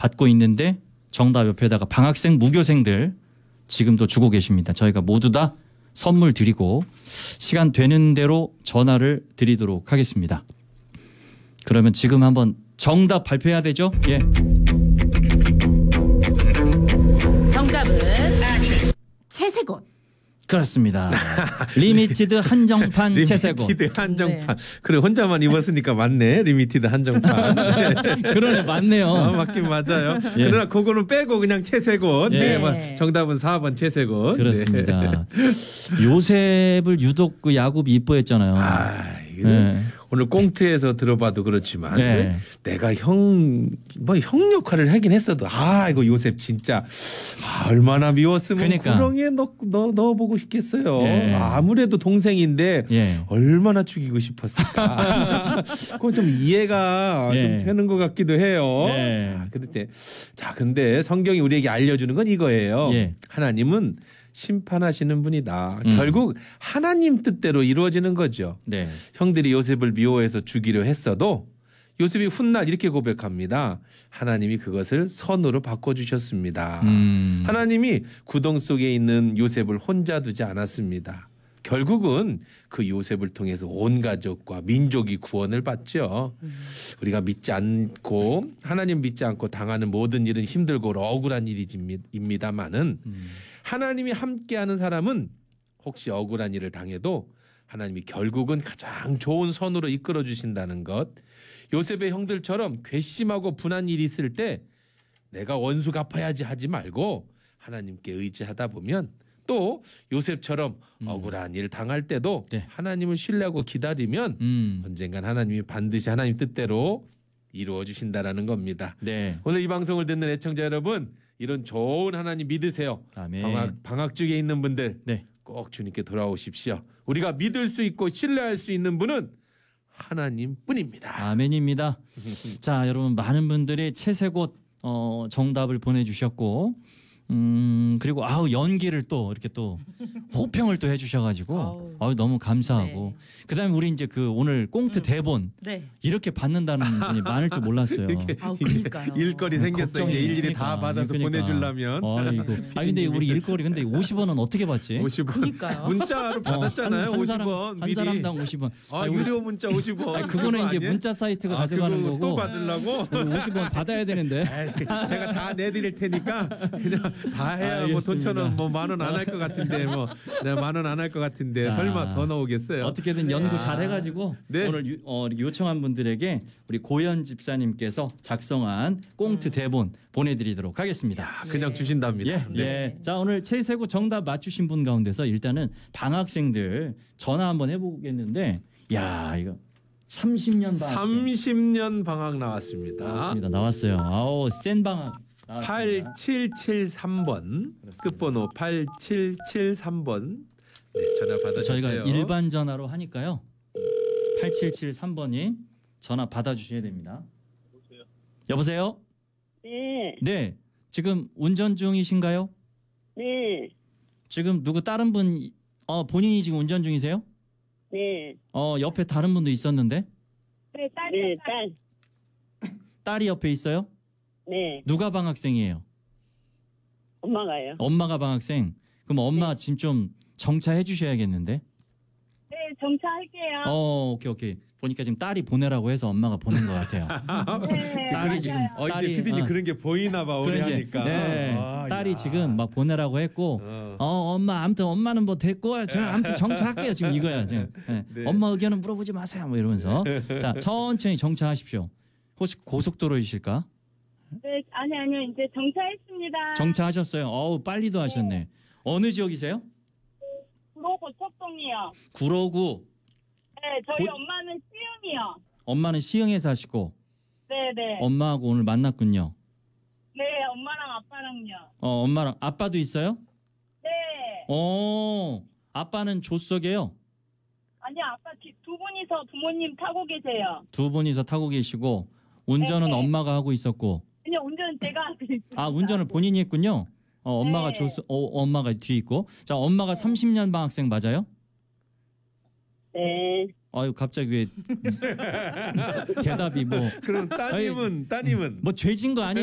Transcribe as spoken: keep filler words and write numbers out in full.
받고 있는데 정답 옆에다가 방학생 무교생들 지금도 주고 계십니다. 저희가 모두 다 선물 드리고 시간 되는 대로 전화를 드리도록 하겠습니다. 그러면 지금 한번 정답 발표해야 되죠? 예. 정답은 채색옷. 그렇습니다. 리미티드 한정판 채색옷. 리미티드 한정판. 네. 그래 혼자만 입었으니까 맞네. 리미티드 한정판. 네. 그러네 맞네요. 어, 맞긴 맞아요. 예. 그러나 그거는 빼고 그냥 채색옷. 예. 네. 뭐 정답은 사 번 채색옷. 그렇습니다. 네. 요셉을 유독 그 야곱이 이뻐했잖아요. 아, 네. 오늘 꽁트에서 들어봐도 그렇지만 네. 내가 형, 뭐 형 역할을 하긴 했어도 아 이거 요셉 진짜 아, 얼마나 미웠으면 그러니까. 구렁이에 넣, 넣, 넣어보고 싶겠어요. 예. 아무래도 동생인데 예. 얼마나 죽이고 싶었을까. 그건 좀 이해가 예. 좀 되는 것 같기도 해요. 예. 자, 그런데 자 근데 성경이 우리에게 알려주는 건 이거예요. 예. 하나님은 심판하시는 분이다. 음. 결국 하나님 뜻대로 이루어지는 거죠. 네. 형들이 요셉을 미워해서 죽이려 했어도 요셉이 훗날 이렇게 고백합니다. 하나님이 그것을 선으로 바꿔주셨습니다. 음. 하나님이 구덩 속에 있는 요셉을 혼자 두지 않았습니다. 결국은 그 요셉을 통해서 온 가족과 민족이 구원을 받죠. 음. 우리가 믿지 않고 하나님 믿지 않고 당하는 모든 일은 힘들고 억울한 일입니다만은 음. 하나님이 함께하는 사람은 혹시 억울한 일을 당해도 하나님이 결국은 가장 좋은 선으로 이끌어 주신다는 것. 요셉의 형들처럼 괘씸하고 분한 일이 있을 때 내가 원수 갚아야지 하지 말고 하나님께 의지하다 보면 또 요셉처럼 음. 억울한 일 당할 때도 네. 하나님을 신뢰하고 기다리면 음. 언젠간 하나님이 반드시 하나님 뜻대로 이루어 주신다라는 겁니다. 네. 오늘 이 방송을 듣는 애청자 여러분 이런 좋은 하나님 믿으세요. 아멘. 방학, 방학 중에 있는 분들 네. 꼭 주님께 돌아오십시오. 우리가 믿을 수 있고 신뢰할 수 있는 분은 하나님뿐입니다. 아멘입니다. 자, 여러분 많은 분들이 채색옷 어, 정답을 보내주셨고 음 그리고 아우 연기를 또 이렇게 또 호평을 또 해주셔가지고 아우, 아우 너무 감사하고 네. 그다음에 우리 이제 그 오늘 꽁트 대본 네. 이렇게 받는다는 분이 많을 줄 몰랐어요. 아우, 그러니까요. 일거리 생겼어요. 이제 일일이 그러니까, 다 받아서 그러니까. 보내주려면. 아이고. 아 근데 우리 일거리 근데 오십 원은 어떻게 받지? 오십 원. 그러니까요. 문자로 받았잖아요. 어, 한, 한 오십 원. 사람, 한 미리. 사람당 오십 원. 아, 아니, 유료 문자 오십 원. 아니, 그거는 이제 아니에요? 문자 사이트가 아, 가져가는 거고. 또 받으려고? 오십 원 받아야 되는데. 에이, 제가 다 내드릴 테니까 그냥 다 해야 뭐 돈천원 뭐 만 원 안 할 것 같은데 뭐 내가 만 원 안 할 것 같은데 자, 설마 더 나오겠어요? 어떻게든 연구 아. 잘 해가지고 네. 오늘 유, 어, 요청한 분들에게 우리 고현 집사님께서 작성한 꽁트 대본 보내드리도록 하겠습니다. 야, 그냥 네. 주신답니다. 예, 네. 예. 자 오늘 최세고 정답 맞추신 분 가운데서 일단은 방학생들 전화 한번 해보겠는데, 야 이거 삼십 년 방학. 삼십 년 방학 나왔습니다. 나왔습니다. 나왔어요. 아우 센 방학. 나왔습니다. 팔칠칠삼 번 끝번호 팔칠칠삼 번 네, 전화 받아주세요. 저희가 일반 전화로 하니까요. 팔칠칠삼 번이 전화 받아주셔야 됩니다. 여보세요? 여보세요? 네. 네. 지금 운전 중이신가요? 네. 지금 누구 다른 분, 어, 본인이 지금 운전 중이세요? 네. 어, 옆에 다른 분도 있었는데? 네, 딸. 네, 딸. 딸이 옆에 있어요? 네. 누가 방학생이에요? 엄마가요. 엄마가 방학생. 그럼 엄마 네. 지금 좀 정차해 주셔야겠는데? 네, 정차할게요. 어, 오케이, 오케이. 보니까 지금 딸이 보내라고 해서 엄마가 보낸 것 같아요. 네, 딸이 지금 어, 딸이, 이제 피디님 어. 그런 게 보이나 봐 우리 그러지. 하니까. 네. 아, 딸이 야. 지금 막 보내라고 했고 어. 어, 엄마 아무튼 엄마는 뭐 됐고 저 아무튼 정차할게요 지금 이거야 지금. 네. 네. 엄마 의견은 물어보지 마세요 뭐 이러면서 자 천천히 정차하십시오. 혹시 고속도로이실까? 네, 아니 아니요. 이제 정차했습니다. 정차하셨어요. 어우 빨리도 하셨네. 어느 지역이세요? 구로 고척동이요. 구로구. 네, 저희 고- 엄마는 시흥이요. 엄마는 시흥에 사시고 네, 네. 엄마하고 오늘 만났군요. 네, 엄마랑 아빠랑요. 어 엄마랑 아빠도 있어요? 네. 어 아빠는 조수석이에요. 아니 아빠 뒤- 두 분이서 부모님 타고 계세요. 두 분이서 타고 계시고 운전은 네. 엄마가 하고 있었고. 그냥 운전은 제가 하고 있습니다. 아 운전을 본인이 했군요. 어, 엄마가 네. 조수, 어, 엄마가 뒤에 있고. 자 엄마가 삼십 년 방학생 맞아요? 네. 아유 갑자기 왜 대답이 뭐 그럼 따님은 따님은 뭐 죄진 거 아니에요?